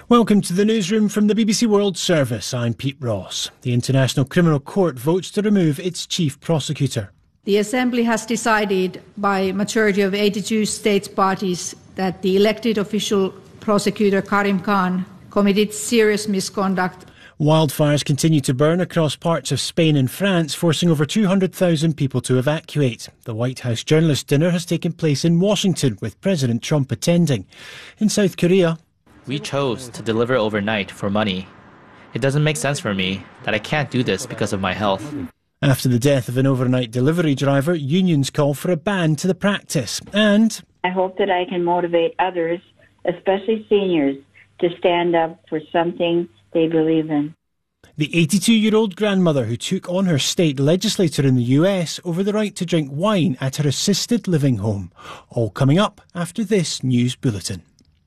Welcome to the newsroom from the BBC World Service. I'm Pete Ross. The International Criminal Court votes to remove its chief prosecutor. The Assembly has decided by a majority of 82 states parties that the elected official prosecutor Karim Khan committed serious misconduct. Wildfires continue to burn across parts of Spain and France, forcing over 200,000 people to evacuate. The White House journalist dinner has taken place in Washington, with President Trump attending. In South Korea, we chose to deliver overnight for money. It doesn't make sense for me that I can't do this because of my health. After the death of an overnight delivery driver, unions call for a ban to the practice. And I hope that I can motivate others, especially seniors, to stand up for something they believe in. The 82-year-old grandmother who took on her state legislator in the US over the right to drink wine at her assisted living home. All coming up after this news bulletin.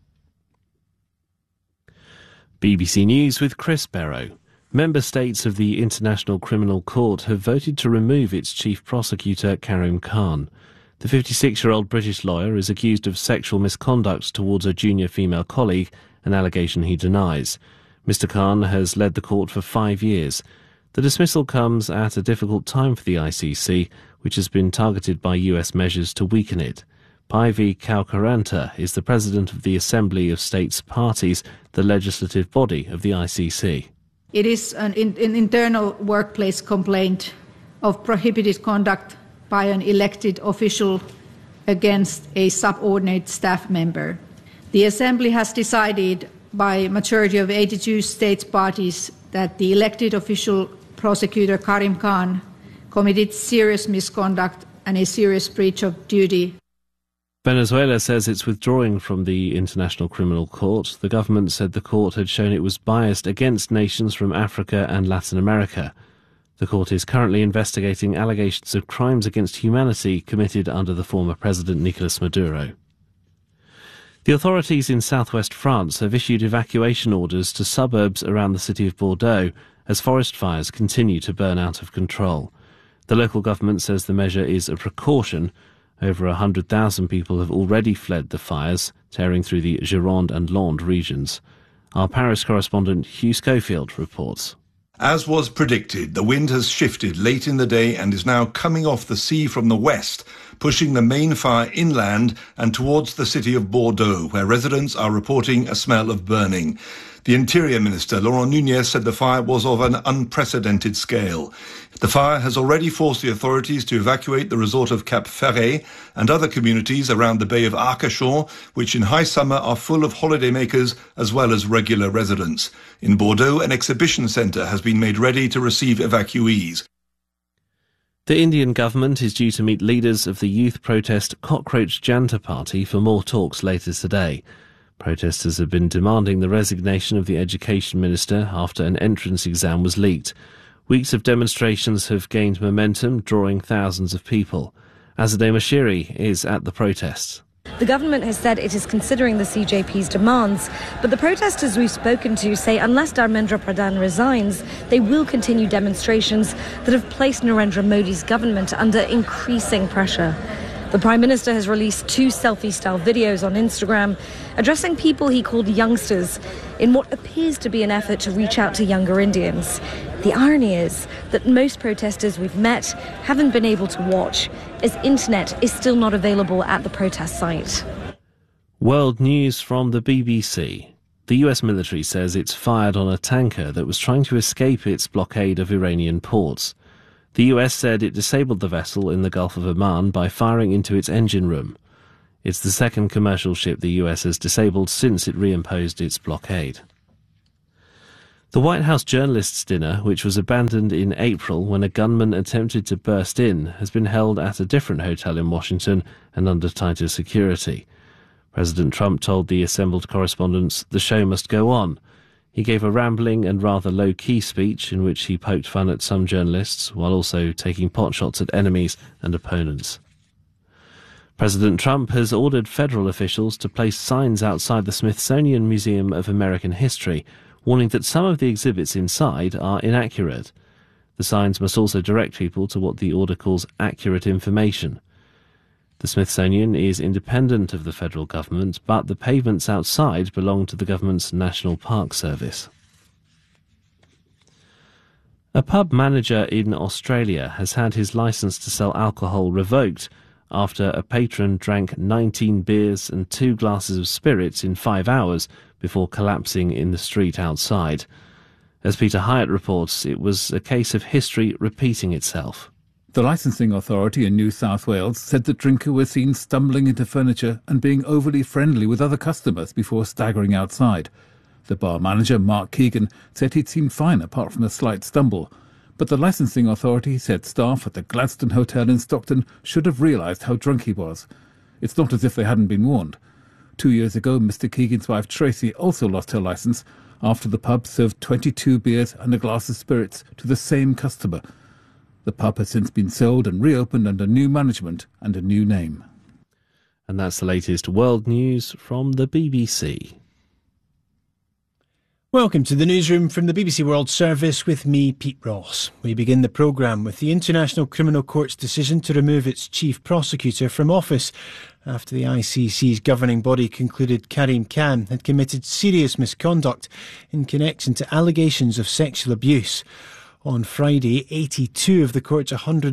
BBC News with Chris Barrow. Member states of the International Criminal Court have voted to remove its chief prosecutor, Karim Khan. The 56-year-old British lawyer is accused of sexual misconduct towards a junior female colleague, an allegation he denies. Mr. Khan has led the court for 5 years. The dismissal comes at a difficult time for the ICC, which has been targeted by US measures to weaken it. Päivi Kaukaranta is the president of the Assembly of States Parties, the legislative body of the ICC. It is an internal workplace complaint of prohibited conduct by an elected official against a subordinate staff member. The Assembly has decided by a majority of 82 states parties that the elected official prosecutor Karim Khan committed serious misconduct and a serious breach of duty. Venezuela says it's withdrawing from the International Criminal Court. The government said the court had shown it was biased against nations from Africa and Latin America. The court is currently investigating allegations of crimes against humanity committed under the former president Nicolas Maduro. The authorities in southwest France have issued evacuation orders to suburbs around the city of Bordeaux as forest fires continue to burn out of control. The local government says the measure is a precaution. Over 100,000 people have already fled the fires, tearing through the Gironde and Landes regions. Our Paris correspondent Hugh Schofield reports. As was predicted, the wind has shifted late in the day and is now coming off the sea from the west, pushing the main fire inland and towards the city of Bordeaux, where residents are reporting a smell of burning. The Interior Minister, Laurent Nunez, said the fire was of an unprecedented scale. The fire has already forced the authorities to evacuate the resort of Cap Ferret and other communities around the Bay of Arcachon, which in high summer are full of holidaymakers as well as regular residents. In Bordeaux, an exhibition centre has been made ready to receive evacuees. The Indian government is due to meet leaders of the youth protest Cockroach Janta Party for more talks later today. Protesters have been demanding the resignation of the education minister after an entrance exam was leaked. Weeks of demonstrations have gained momentum, drawing thousands of people. Azadeh Mashiri is at the protests. The government has said it is considering the CJP's demands, but the protesters we've spoken to say unless Dharmendra Pradhan resigns, they will continue demonstrations that have placed Narendra Modi's government under increasing pressure. The Prime Minister has released 2 selfie-style videos on Instagram addressing people he called youngsters in what appears to be an effort to reach out to younger Indians. The irony is that most protesters we've met haven't been able to watch, as internet is still not available at the protest site. World news from the BBC. The US military says it's fired on a tanker that was trying to escape its blockade of Iranian ports. The US said it disabled the vessel in the Gulf of Oman by firing into its engine room. It's the second commercial ship the US has disabled since it reimposed its blockade. The White House journalists' dinner, which was abandoned in April when a gunman attempted to burst in, has been held at a different hotel in Washington and under tighter security. President Trump told the assembled correspondents the show must go on. He gave a rambling and rather low-key speech in which he poked fun at some journalists while also taking potshots at enemies and opponents. President Trump has ordered federal officials to place signs outside the Smithsonian Museum of American History, warning that some of the exhibits inside are inaccurate. The signs must also direct people to what the order calls accurate information. The Smithsonian is independent of the federal government, but the pavements outside belong to the government's National Park Service. A pub manager in Australia has had his licence to sell alcohol revoked after a patron drank 19 beers and 2 glasses of spirits in 5 hours before collapsing in the street outside. As Peter Hyatt reports, it was a case of history repeating itself. The licensing authority in New South Wales said the drinker was seen stumbling into furniture and being overly friendly with other customers before staggering outside. The bar manager, Mark Keegan, said he'd seemed fine apart from a slight stumble. But the licensing authority said staff at the Gladstone Hotel in Stockton should have realised how drunk he was. It's not as if they hadn't been warned. 2 years ago, Mr Keegan's wife Tracy also lost her licence after the pub served 22 beers and a glass of spirits to the same customer. The pub has since been sold and reopened under new management and a new name. And that's the latest world news from the BBC. Welcome to the newsroom from the BBC World Service with me, Pete Ross. We begin the programme with the International Criminal Court's decision to remove its chief prosecutor from office after the ICC's governing body concluded Karim Khan had committed serious misconduct in connection to allegations of sexual abuse. On Friday, 82 of the court's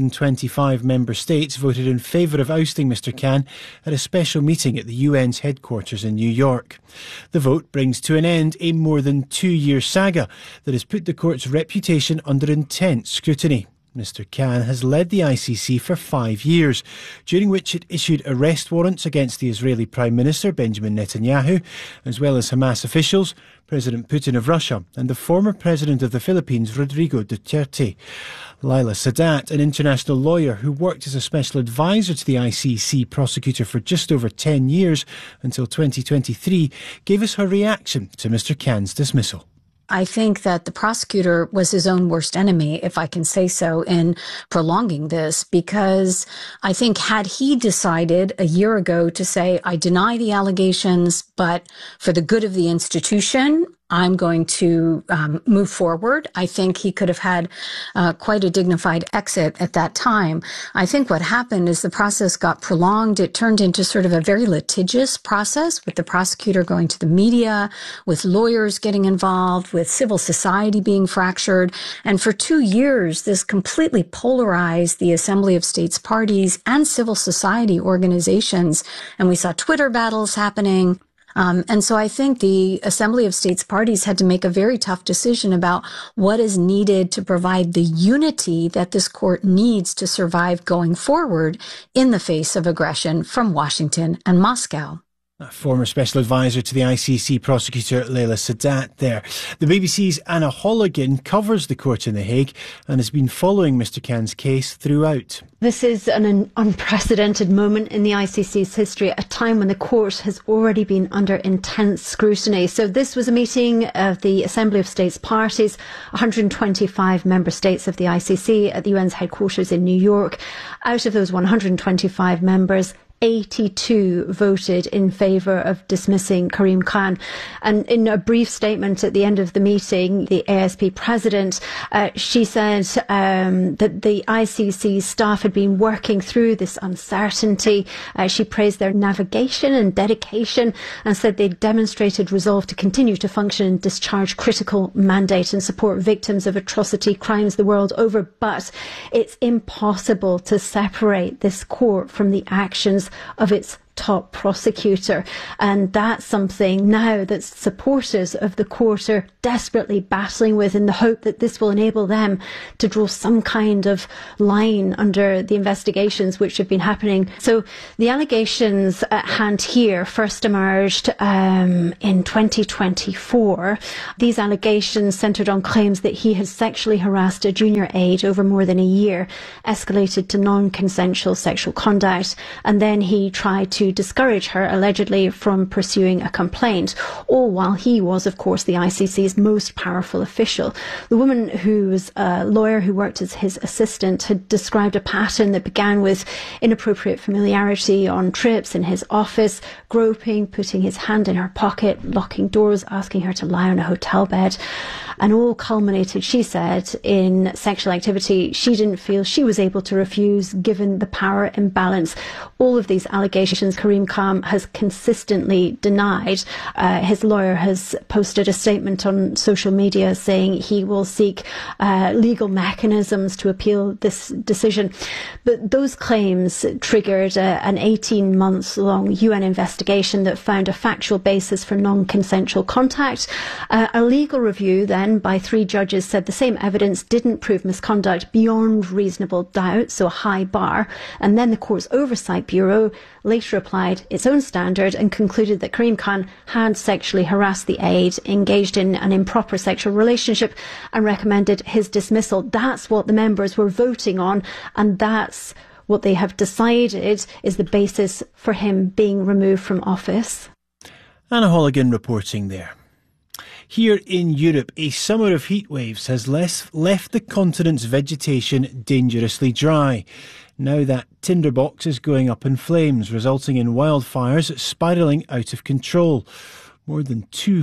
125 member states voted in favour of ousting Mr Khan at a special meeting at the UN's headquarters in New York. The vote brings to an end a more than 2-year saga that has put the court's reputation under intense scrutiny. Mr Khan has led the ICC for 5 years, during which it issued arrest warrants against the Israeli Prime Minister Benjamin Netanyahu, as well as Hamas officials, President Putin of Russia and the former President of the Philippines, Rodrigo Duterte. Laila Sadat, an international lawyer who worked as a special advisor to the ICC prosecutor for just over 10 years until 2023, gave us her reaction to Mr Khan's dismissal. I think that the prosecutor was his own worst enemy, if I can say so, in prolonging this, because I think had he decided a year ago to say, I deny the allegations, but for the good of the institution, I'm going to move forward, I think he could have had quite a dignified exit at that time. I think what happened is the process got prolonged. It turned into sort of a very litigious process with the prosecutor going to the media, with lawyers getting involved, with civil society being fractured. And for 2 years, this completely polarized the Assembly of States parties and civil society organizations. And we saw Twitter battles happening. And so I think the Assembly of States parties had to make a very tough decision about what is needed to provide the unity that this court needs to survive going forward in the face of aggression from Washington and Moscow. A former special advisor to the ICC prosecutor Laila Sadat there. The BBC's Anna Holligan covers the court in The Hague and has been following Mr Khan's case throughout. This is an unprecedented moment in the ICC's history, a time when the court has already been under intense scrutiny. So this was a meeting of the Assembly of States parties, 125 member states of the ICC at the UN's headquarters in New York. Out of those 125 members, 82 voted in favour of dismissing Karim Khan. And in a brief statement at the end of the meeting, the ASP president, she said that the ICC staff had been working through this uncertainty. She praised their navigation and dedication and said they demonstrated resolve to continue to function and discharge critical mandate and support victims of atrocity crimes the world over. But it's impossible to separate this court from the actions of its top prosecutor, and that's something now that supporters of the court are desperately battling with, in the hope that this will enable them to draw some kind of line under the investigations which have been happening. So the allegations at hand here first emerged in 2024. These allegations centred on claims that he had sexually harassed a junior aide over more than a year, escalated to non-consensual sexual conduct, and then he tried to discourage her, allegedly, from pursuing a complaint, all while he was, of course, the ICC's most powerful official. The woman who was a lawyer who worked as his assistant had described a pattern that began with inappropriate familiarity on trips in his office, groping, putting his hand in her pocket, locking doors, asking her to lie on a hotel bed. and all culminated, she said, in sexual activity she didn't feel she was able to refuse given the power imbalance. All of these allegations Karim Khan has consistently denied. His lawyer has posted a statement on social media saying he will seek legal mechanisms to appeal this decision. But those claims triggered an 18-month-long UN investigation that found a factual basis for non-consensual contact. A legal review then by 3 judges said the same evidence didn't prove misconduct beyond reasonable doubt, so a high bar. And then the Court's Oversight Bureau later applied its own standard and concluded that Karim Khan had sexually harassed the aide, engaged in an improper sexual relationship, and recommended his dismissal. That's what the members were voting on, and that's what they have decided is the basis for him being removed from office. Anna Holligan reporting there. Here in Europe, a summer of heat waves has left the continent's vegetation dangerously dry. Now that tinderbox is going up in flames, resulting in wildfires spiralling out of control. More than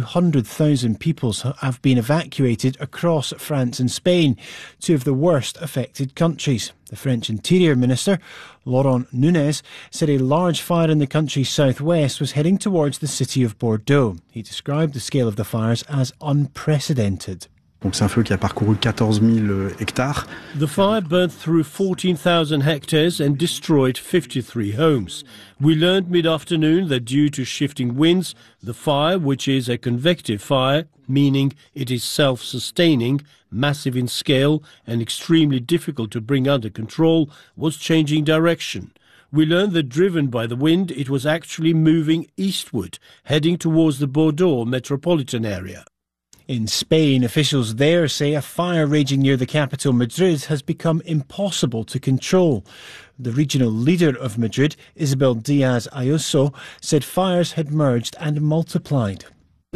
200,000 people have been evacuated across France and Spain, 2 of the worst affected countries. The French Interior Minister, Laurent Nunez, said a large fire in the country's southwest was heading towards the city of Bordeaux. He described the scale of the fires as unprecedented. Donc c'est un feu qui a parcouru 14 000 hectares. The fire burnt through 14,000 hectares and destroyed 53 homes. We learned mid-afternoon that due to shifting winds, the fire, which is a convective fire, meaning it is self-sustaining, massive in scale and extremely difficult to bring under control, was changing direction. We learned that driven by the wind, it was actually moving eastward, heading towards the Bordeaux metropolitan area. In Spain, officials there say a fire raging near the capital, Madrid, has become impossible to control. The regional leader of Madrid, Isabel Díaz Ayuso, said fires had merged and multiplied. The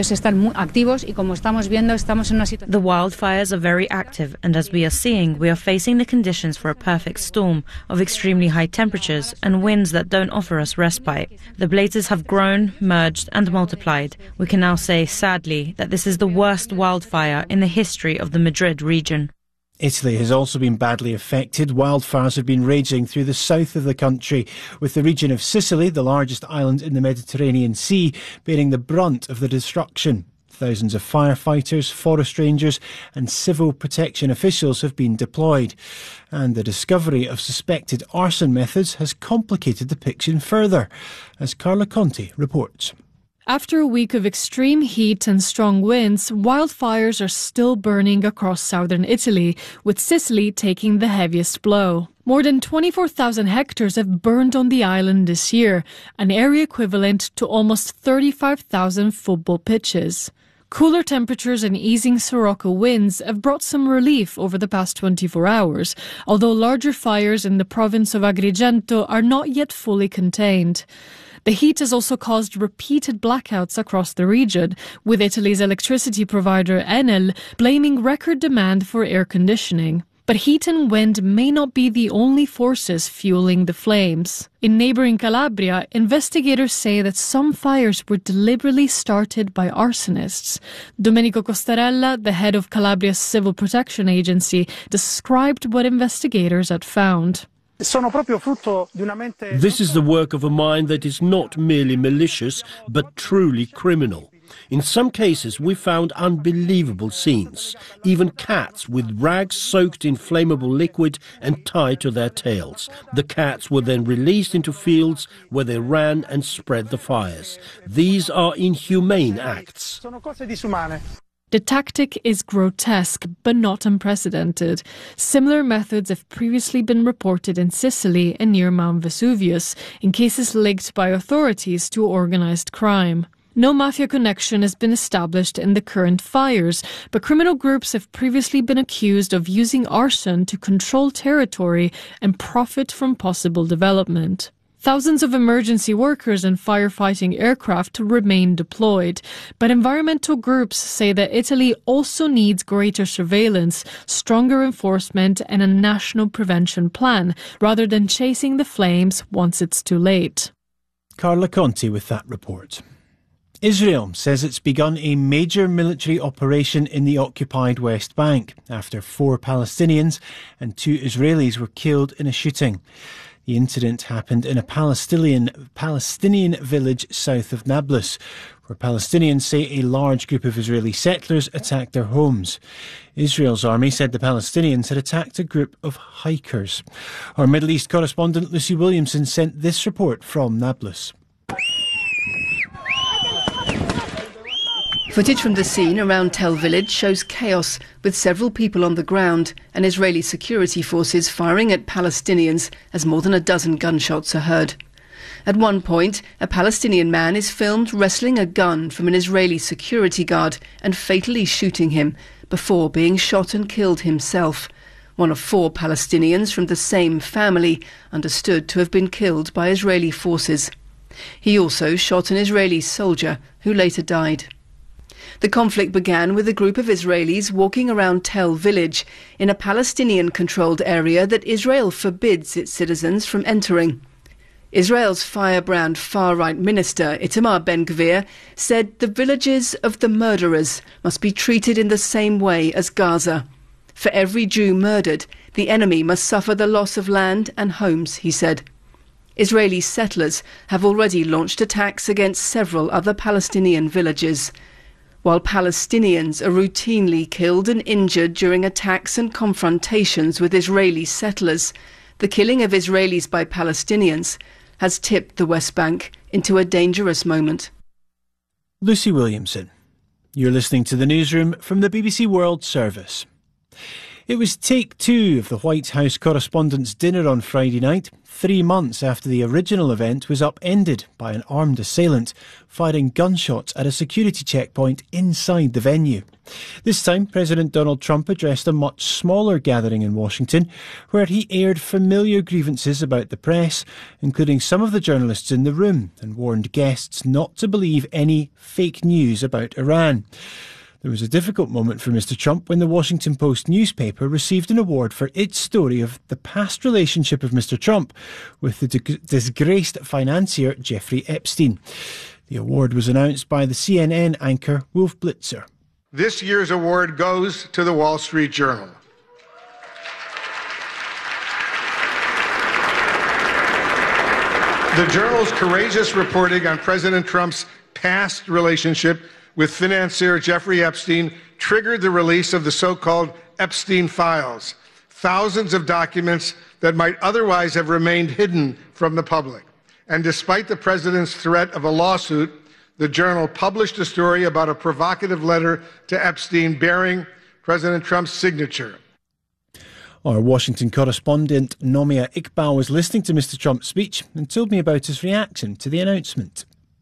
wildfires are very active, and as we are seeing, we are facing the conditions for a perfect storm of extremely high temperatures and winds that don't offer us respite. The blazes have grown, merged and multiplied. We can now say, sadly, that this is the worst wildfire in the history of the Madrid region. Italy has also been badly affected. Wildfires have been raging through the south of the country, with the region of Sicily, the largest island in the Mediterranean Sea, bearing the brunt of the destruction. Thousands of firefighters, forest rangers and civil protection officials have been deployed. And the discovery of suspected arson methods has complicated the picture further, as Carla Conti reports. After a week of extreme heat and strong winds, wildfires are still burning across southern Italy, with Sicily taking the heaviest blow. More than 24,000 hectares have burned on the island this year, an area equivalent to almost 35,000 football pitches. Cooler temperatures and easing Sirocco winds have brought some relief over the past 24 hours, although larger fires in the province of Agrigento are not yet fully contained. The heat has also caused repeated blackouts across the region, with Italy's electricity provider Enel blaming record demand for air conditioning. But heat and wind may not be the only forces fueling the flames. In neighbouring Calabria, investigators say that some fires were deliberately started by arsonists. Domenico Costarella, the head of Calabria's Civil Protection Agency, described what investigators had found. This is the work of a mind that is not merely malicious, but truly criminal. In some cases, we found unbelievable scenes. Even cats with rags soaked in flammable liquid and tied to their tails. The cats were then released into fields where they ran and spread the fires. These are inhumane acts. The tactic is grotesque, but not unprecedented. Similar methods have previously been reported in Sicily and near Mount Vesuvius, in cases linked by authorities to organised crime. No mafia connection has been established in the current fires, but criminal groups have previously been accused of using arson to control territory and profit from possible development. Thousands of emergency workers and firefighting aircraft remain deployed, but environmental groups say that Italy also needs greater surveillance, stronger enforcement and a national prevention plan, rather than chasing the flames once it's too late. Carla Conti with that report. Israel says it's begun a major military operation in the occupied West Bank after 4 Palestinians and 2 Israelis were killed in a shooting. The incident happened in a Palestinian village south of Nablus, where Palestinians say a large group of Israeli settlers attacked their homes. Israel's army said the Palestinians had attacked a group of hikers. Our Middle East correspondent Lucy Williamson sent this report from Nablus. Footage from the scene around Tel Village shows chaos, with several people on the ground and Israeli security forces firing at Palestinians as more than a dozen gunshots are heard. At one point, a Palestinian man is filmed wresting a gun from an Israeli security guard and fatally shooting him before being shot and killed himself. One of 4 Palestinians from the same family understood to have been killed by Israeli forces. He also shot an Israeli soldier who later died. The conflict began with a group of Israelis walking around Tel Village in a Palestinian-controlled area that Israel forbids its citizens from entering. Israel's firebrand far-right minister, Itamar Ben-Gvir, said the villages of the murderers must be treated in the same way as Gaza. For every Jew murdered, the enemy must suffer the loss of land and homes, he said. Israeli settlers have already launched attacks against several other Palestinian villages. While Palestinians are routinely killed and injured during attacks and confrontations with Israeli settlers, the killing of Israelis by Palestinians has tipped the West Bank into a dangerous moment. Lucy Williamson. You're listening to the newsroom from the BBC World Service. It was take 2 of the White House Correspondents' Dinner on Friday night, 3 months after the original event was upended by an armed assailant firing gunshots at a security checkpoint inside the venue. This time, President Donald Trump addressed a much smaller gathering in Washington, where he aired familiar grievances about the press, including some of the journalists in the room, and warned guests not to believe any fake news about Iran. There was a difficult moment for Mr. Trump when the Washington Post newspaper received an award for its story of the past relationship of Mr. Trump with the disgraced financier Jeffrey Epstein. The award was announced by the CNN anchor Wolf Blitzer. This year's award goes to the Wall Street Journal. The Journal's courageous reporting on President Trump's past relationship with financier Jeffrey Epstein triggered the release of the so-called Epstein files, thousands of documents that might otherwise have remained hidden from the public. And despite the president's threat of a lawsuit, the Journal published a story about a provocative letter to Epstein bearing President Trump's signature. Our Washington correspondent Nomia Iqbal was listening to Mr. Trump's speech and told me about his reaction to the announcement.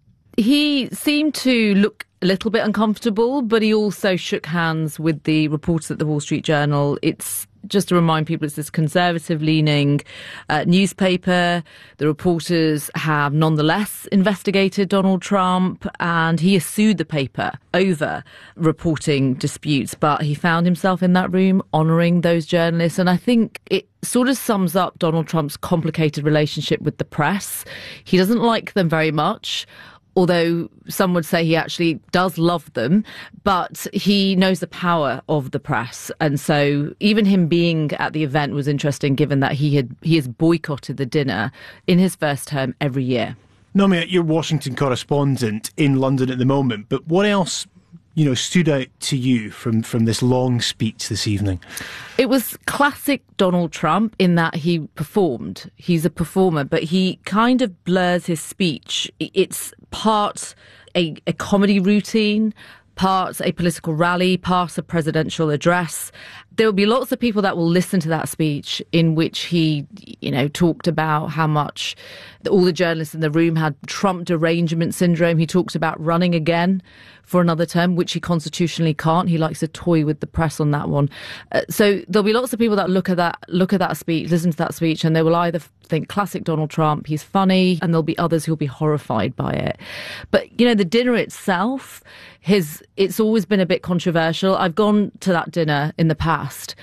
He seemed to look a little bit uncomfortable, but he also shook hands with the reporters at the Wall Street Journal. It's just to remind people, it's this conservative-leaning newspaper. The reporters have nonetheless investigated Donald Trump, and he has sued the paper over reporting disputes, but he found himself in that room honouring those journalists. And I think it sort of sums up Donald Trump's complicated relationship with the press. He doesn't like them very much, although some would say he actually does love them, but he knows the power of the press. And so even him being at the event was interesting, given that he has boycotted the dinner in his first term every year. Nomia, you're Washington correspondent in London at the moment, but what else stood out to you from this long speech this evening? It was classic Donald Trump in that he performed. He's a performer, but he kind of blurs his speech. It's part a comedy routine, part a political rally, part a presidential address. There will be lots of people that will listen to that speech in which he, talked about how much all the journalists in the room had Trump derangement syndrome. He talked about running again for another term, which he constitutionally can't. He likes to toy with the press on that one. So there'll be lots of people that look at that speech, listen to that speech, and they will either think classic Donald Trump, he's funny, and there'll be others who'll be horrified by it. But, the dinner itself, it's always been a bit controversial. I've gone to that dinner in the past,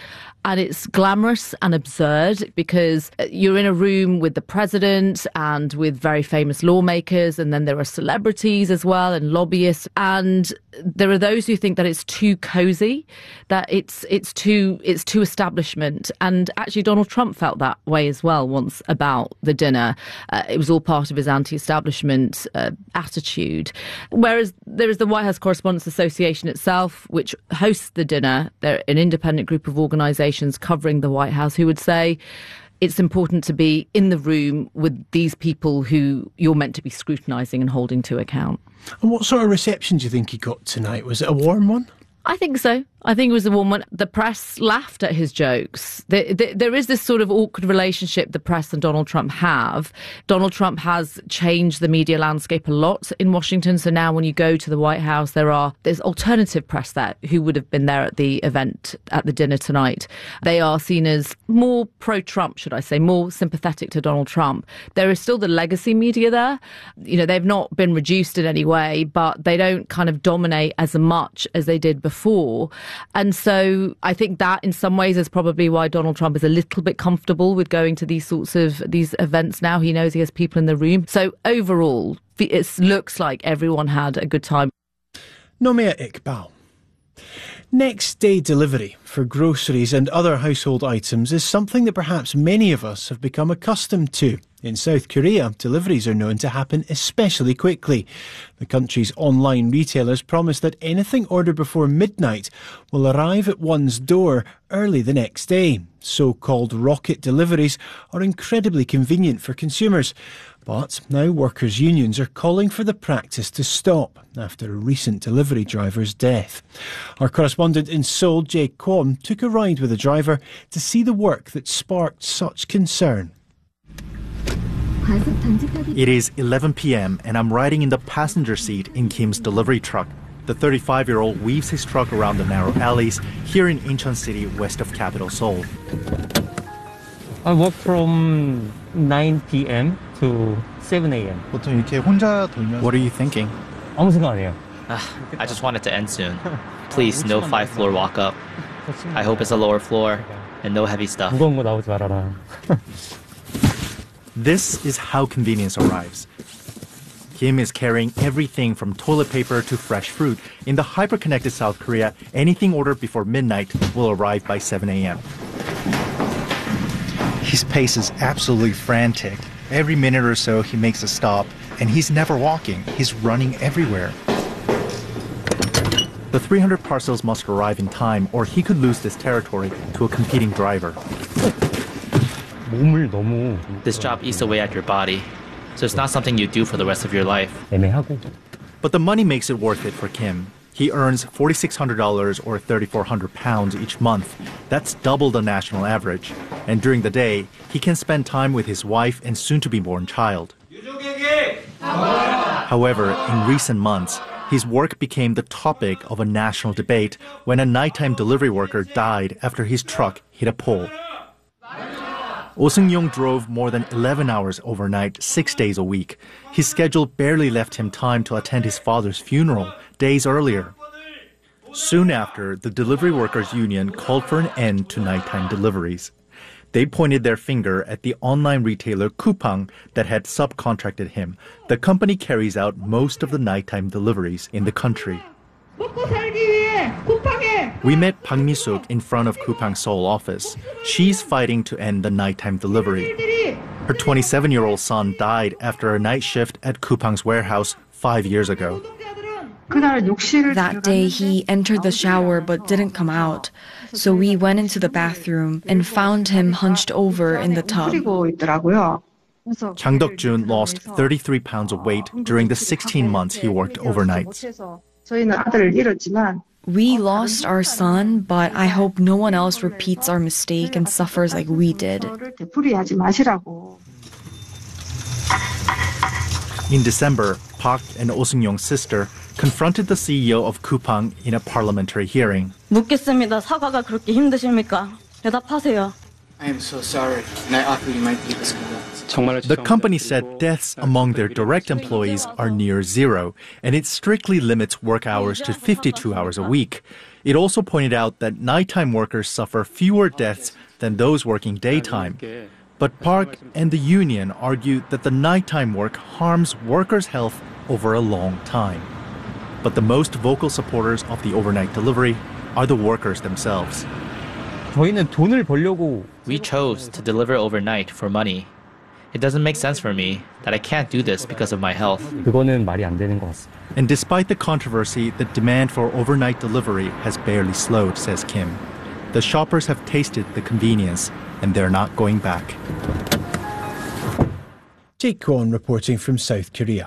And it's glamorous and absurd because you're in a room with the president and with very famous lawmakers, and then there are celebrities as well and lobbyists. And there are those who think that it's too cozy, that it's too establishment. And actually, Donald Trump felt that way as well once about the dinner. It was all part of his anti-establishment attitude. Whereas there is the White House Correspondents Association itself, which hosts the dinner. They're an independent group of organisations covering the White House who would say it's important to be in the room with these people who you're meant to be scrutinising and holding to account. And what sort of reception do you think he got tonight? Was it a warm one? I think so. I think it was a warm one. The press laughed at his jokes. There is this sort of awkward relationship the press and Donald Trump have. Donald Trump has changed the media landscape a lot in Washington. So now when you go to the White House, there's alternative press there who would have been there at the event, at the dinner tonight. They are seen as more pro-Trump, should I say, more sympathetic to Donald Trump. There is still the legacy media there. You know, they've not been reduced in any way, but they don't kind of dominate as much as they did before. And so I think that in some ways is probably why Donald Trump is a little bit comfortable with going to these events now. He knows he has people in the room. So overall, it looks like everyone had a good time. Nomia Iqbal. Next day delivery for groceries and other household items is something that perhaps many of us have become accustomed to. In South Korea, deliveries are known to happen especially quickly. The country's online retailers promise that anything ordered before midnight will arrive at one's door early the next day. So-called rocket deliveries are incredibly convenient for consumers. But now workers' unions are calling for the practice to stop after a recent delivery driver's death. Our correspondent in Seoul, Jae Kwon, took a ride with a driver to see the work that sparked such concern. It is 11 p.m. and I'm riding in the passenger seat in Kim's delivery truck. The 35-year-old weaves his truck around the narrow alleys here in Incheon City, west of capital Seoul. I work from 9 p.m. to 7 a.m. What are you thinking? 아무 생각 안 해요. I just want it to end soon. Please, no 5th-floor walk-up. I hope it's a lower floor and no heavy stuff. 무거운 거 나오지 말아라. This is how convenience arrives. Kim is carrying everything from toilet paper to fresh fruit. In the hyper-connected South Korea, anything ordered before midnight will arrive by 7 a.m. His pace is absolutely frantic. Every minute or so he makes a stop, and he's never walking. He's running everywhere. The 300 parcels must arrive in time, or he could lose this territory to a competing driver. This job eats away at your body, so it's not something you do for the rest of your life. But the money makes it worth it for Kim. He earns $4,600 or 3,400 pounds each month. That's double the national average. And during the day, he can spend time with his wife and soon-to-be-born child. However, in recent months, his work became the topic of a national debate when a nighttime delivery worker died after his truck hit a pole. Oh Seung-yong drove more than 11 hours overnight, 6 days a week. His schedule barely left him time to attend his father's funeral days earlier. Soon after, the delivery workers' union called for an end to nighttime deliveries. They pointed their finger at the online retailer Coupang that had subcontracted him. The company carries out most of the nighttime deliveries in the country. We met Bang Mi-suk in front of Coupang's Seoul office. She's fighting to end the nighttime delivery. Her 27-year-old son died after a night shift at Coupang's warehouse 5 years ago. That day, he entered the shower but didn't come out. So we went into the bathroom and found him hunched over in the tub. Chang Dok-jun lost 33 pounds of weight during the 16 months he worked overnight. We lost our son, but I hope no one else repeats our mistake and suffers like we did. In December, Park and Oh Seung-yong's sister confronted the CEO of Coupang in a parliamentary hearing. 묻겠습니다. 사과가 그렇게 힘드십니까? 대답하세요. I am so sorry, and I offer you my deepest condolences. The company said deaths among their direct employees are near zero, and it strictly limits work hours to 52 hours a week. It also pointed out that nighttime workers suffer fewer deaths than those working daytime. But Park and the union argue that the nighttime work harms workers' health over a long time. But the most vocal supporters of the overnight delivery are the workers themselves. We chose to deliver overnight for money. It doesn't make sense for me that I can't do this because of my health. And despite the controversy, the demand for overnight delivery has barely slowed, says Kim. The shoppers have tasted the convenience, and they're not going back. Jake Kwon reporting from South Korea.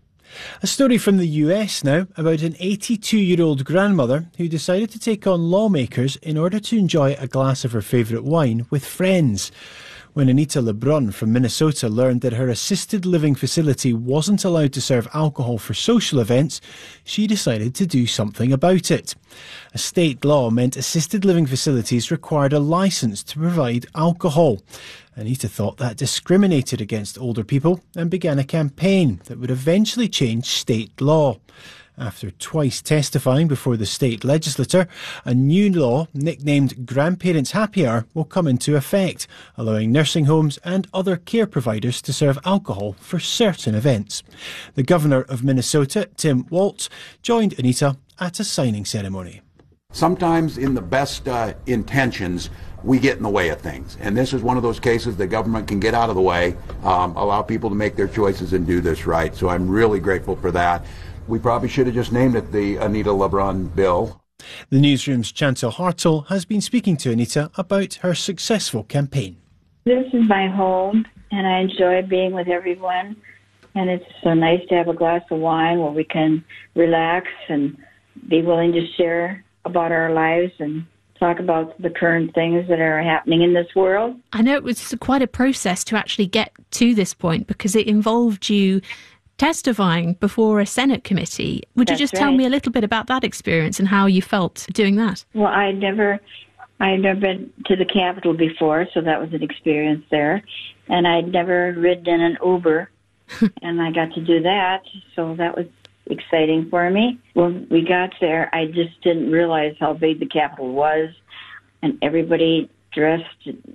A story from the US now about an 82-year-old grandmother who decided to take on lawmakers in order to enjoy a glass of her favourite wine with friends. When Anita Lebrun from Minnesota learned that her assisted living facility wasn't allowed to serve alcohol for social events, she decided to do something about it. A state law meant assisted living facilities required a licence to provide alcohol. Anita thought that discriminated against older people and began a campaign that would eventually change state law. After twice testifying before the state legislature, a new law nicknamed Grandparents' Happy Hour will come into effect, allowing nursing homes and other care providers to serve alcohol for certain events. The Governor of Minnesota, Tim Walz, joined Anita at a signing ceremony. Sometimes in the best intentions, we get in the way of things. And this is one of those cases the government can get out of the way, allow people to make their choices and do this right. So I'm really grateful for that. We probably should have just named it the Anita Lebrun bill. The newsroom's Chantal Hartle has been speaking to Anita about her successful campaign. This is my home, and I enjoy being with everyone. And it's so nice to have a glass of wine where we can relax and be willing to share about our lives and talk about the current things that are happening in this world. I know it was quite a process to actually get to this point because it involved you testifying before a Senate committee. Would you just tell me a little bit about that experience and how you felt doing that? Well, I'd never been to the Capitol before, so that was an experience there. And I'd never ridden in an Uber, and I got to do that, so that was exciting for me. When we got there, I just didn't realize how big the Capitol was, and everybody dressed,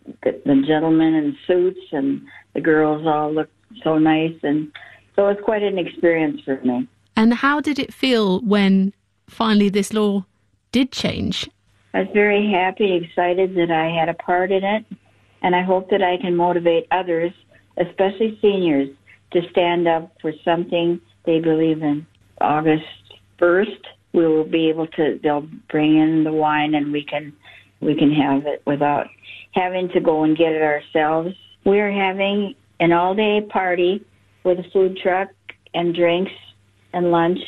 the gentlemen in suits, and the girls all looked so nice, and so it was quite an experience for me. And how did it feel when finally this law did change? I was very happy, excited that I had a part in it, and I hope that I can motivate others, especially seniors, to stand up for something they believe in. August 1st, we will be able to, they'll bring in the wine and we can have it without having to go and get it ourselves. We're having an all-day party with a food truck and drinks and lunch,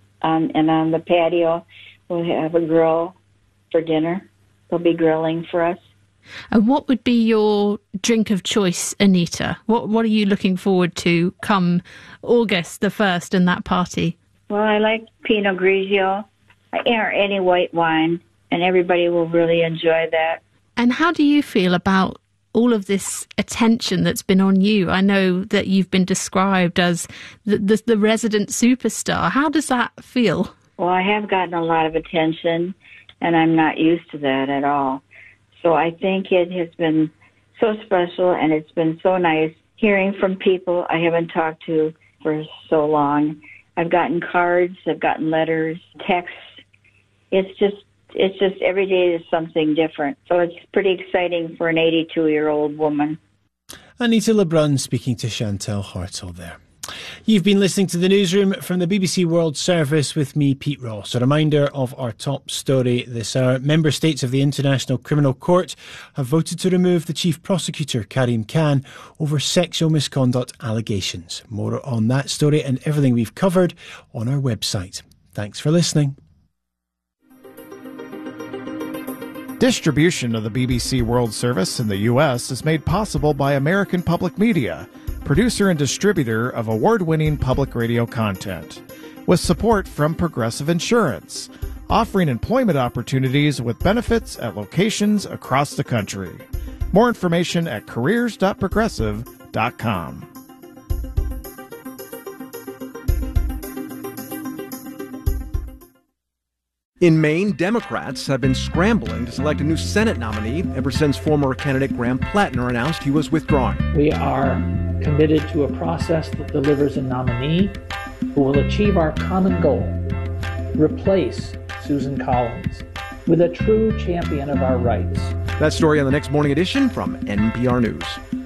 and on the patio we'll have a grill for dinner. They'll be grilling for us. And what would be your drink of choice, Anita? What are you looking forward to come August the 1st and that party? Well, I like Pinot Grigio or any white wine, and everybody will really enjoy that. And how do you feel about all of this attention that's been on you? I know that you've been described as the resident superstar. How does that feel? Well, I have gotten a lot of attention, and I'm not used to that at all. So I think it has been so special, and it's been so nice hearing from people I haven't talked to for so long. I've gotten cards, I've gotten letters, texts. It's just every day is something different. So it's pretty exciting for an 82-year-old woman. Anita Lebrun speaking to Chantal Hartle there. You've been listening to the newsroom from the BBC World Service with me, Pete Ross. A reminder of our top story this hour. Member states of the International Criminal Court have voted to remove the Chief Prosecutor, Karim Khan, over sexual misconduct allegations. More on that story and everything we've covered on our website. Thanks for listening. Distribution of the BBC World Service in the U.S. is made possible by American Public Media, producer and distributor of award-winning public radio content, with support from Progressive Insurance, offering employment opportunities with benefits at locations across the country. More information at careers.progressive.com. bbc.com. In Maine, Democrats have been scrambling to select a new Senate nominee ever since former candidate Graham Plattner announced he was withdrawing. We are committed to a process that delivers a nominee who will achieve our common goal, replace Susan Collins with a true champion of our rights. That story on the next morning edition from NPR News.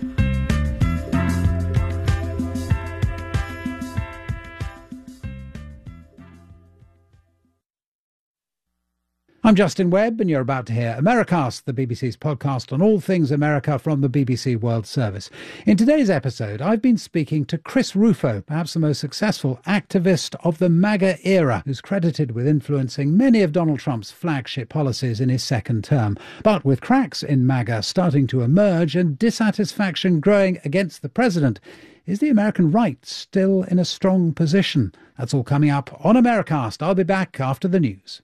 I'm Justin Webb, and you're about to hear Americast, the BBC's podcast on all things America from the BBC World Service. In today's episode, I've been speaking to Chris Rufo, perhaps the most successful activist of the MAGA era, who's credited with influencing many of Donald Trump's flagship policies in his second term. But with cracks in MAGA starting to emerge and dissatisfaction growing against the president, is the American right still in a strong position? That's all coming up on Americast. I'll be back after the news.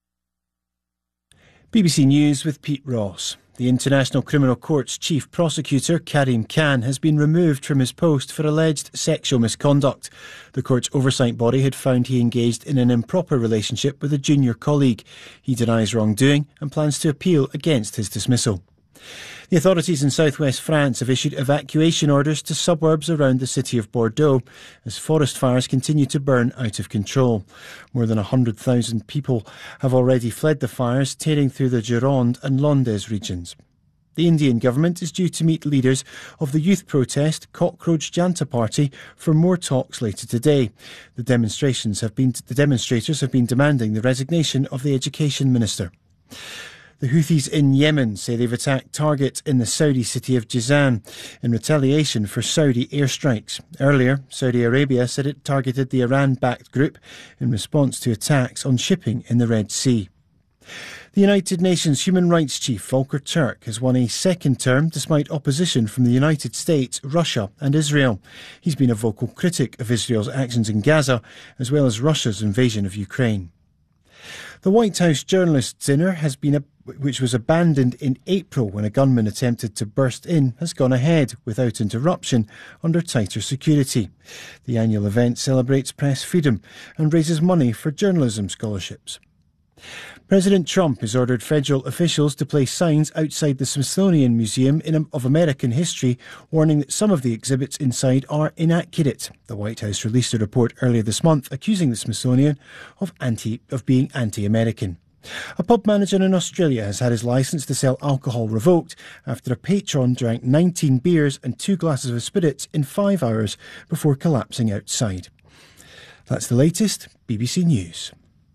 BBC News with Pete Ross. The International Criminal Court's chief prosecutor, Karim Khan, has been removed from his post for alleged sexual misconduct. The court's oversight body had found he engaged in an improper relationship with a junior colleague. He denies wrongdoing and plans to appeal against his dismissal. The authorities in southwest France have issued evacuation orders to suburbs around the city of Bordeaux as forest fires continue to burn out of control. More than 100,000 people have already fled the fires, tearing through the Gironde and Landes regions. The Indian government is due to meet leaders of the youth protest Cockroach Janta Party for more talks later today. The demonstrators have been demanding the resignation of the education minister. The Houthis in Yemen say they've attacked targets in the Saudi city of Jizan in retaliation for Saudi airstrikes. Earlier, Saudi Arabia said it targeted the Iran-backed group in response to attacks on shipping in the Red Sea. The United Nations Human Rights Chief Volker Turk has won a second term despite opposition from the United States, Russia and Israel. He's been a vocal critic of Israel's actions in Gaza as well as Russia's invasion of Ukraine. The White House journalists' dinner which was abandoned in April when a gunman attempted to burst in, has gone ahead without interruption under tighter security. The annual event celebrates press freedom and raises money for journalism scholarships. President Trump has ordered federal officials to place signs outside the Smithsonian Museum of American History warning that some of the exhibits inside are inaccurate. The White House released a report earlier this month accusing the Smithsonian of being anti-American. A pub manager in Australia has had his licence to sell alcohol revoked after a patron drank 19 beers and 2 glasses of spirits in 5 hours before collapsing outside. That's the latest. BBC News.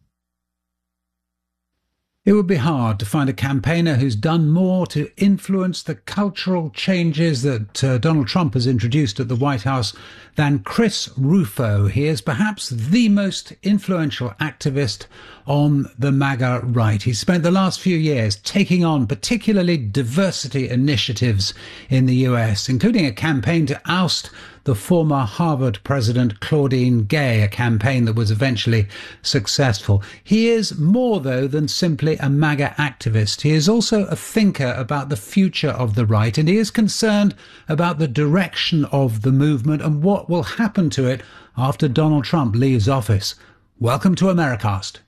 It would be hard to find a campaigner who's done more to influence the cultural changes that Donald Trump has introduced at the White House than Chris Rufo. He is perhaps the most influential activist on the MAGA right. He's spent the last few years taking on particularly diversity initiatives in the US, including a campaign to oust the former Harvard president Claudine Gay, a campaign that was eventually successful. He is more, though, than simply a MAGA activist. He is also a thinker about the future of the right, and he is concerned about the direction of the movement and what will happen to it after Donald Trump leaves office. Welcome to Americast.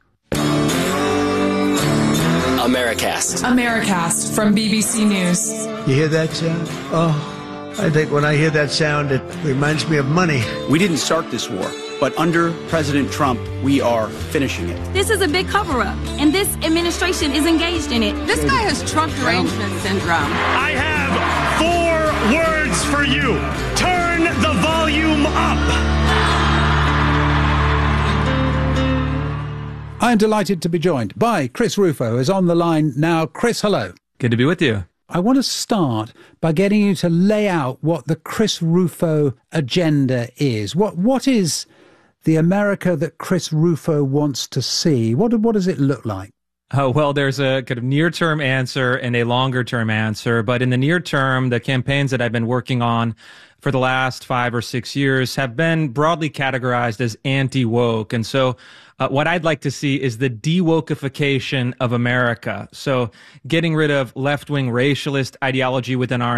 Americast from BBC News. You hear that sound? Oh. I think when I hear that sound, it reminds me of money. We didn't start this war, but under President Trump, we are finishing it. This is a big cover-up, and this administration is engaged in it. This guy has Trump derangement syndrome. I have 4 words for you. Turn the volume up. I'm delighted to be joined by Chris Rufo, who's on the line now. Chris, hello. Good to be with you. I want to start by getting you to lay out what the Chris Rufo agenda is. What is the America that Chris Rufo wants to see? What does it look like? Oh, well, there's a kind of near-term answer and a longer-term answer. But in the near term, the campaigns that I've been working on for the last 5 or 6 years have been broadly categorized as anti-woke. And so what I'd like to see is the de-wokeification of America. So getting rid of left-wing racialist ideology within our